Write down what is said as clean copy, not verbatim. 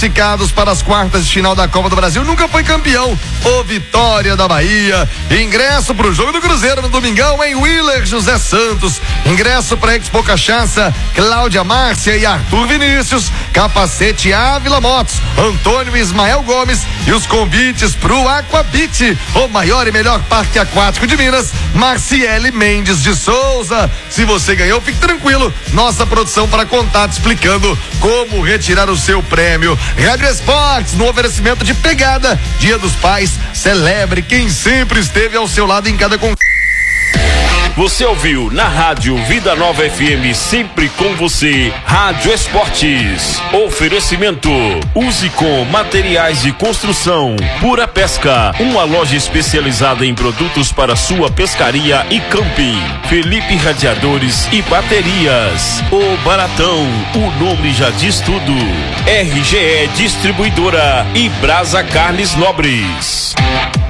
classificados para as quartas de final da Copa do Brasil, nunca foi campeão. O Vitória da Bahia. Ingresso pro jogo do Cruzeiro no domingão em Willer José Santos. Ingresso para Expo Cachaça, Cláudia Márcia e Arthur Vinícius. Capacete Ávila Motos, Antônio Ismael Gomes e os convites pro Aquabit, o maior e melhor parque aquático de Minas, Marciele Mendes de Souza. Se você ganhou, fique tranquilo. Nossa produção para contato explicando como retirar o seu prêmio. Rádio Esportes, no oferecimento de Pegada, Dia dos Pais, celebre quem sempre esteve ao seu lado em cada Você ouviu na Rádio Vida Nova FM, sempre com você, Rádio Esportes. Oferecimento, use com materiais de construção, Pura Pesca, uma loja especializada em produtos para sua pescaria e camping. Felipe Radiadores e Baterias. O Baratão, o nome já diz tudo. RGE Distribuidora e Brasa Carnes Nobres.